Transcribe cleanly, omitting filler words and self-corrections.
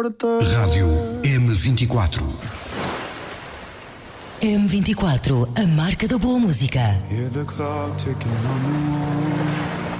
porta. Rádio M24. M24, a marca da boa música. Hear the clock ticking on the wall.